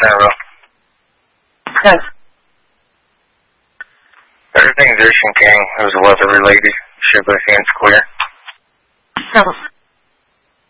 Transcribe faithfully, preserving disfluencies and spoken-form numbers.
Centerville. Good. Everything's Ocean King. It was weather related. Should be hands clear. So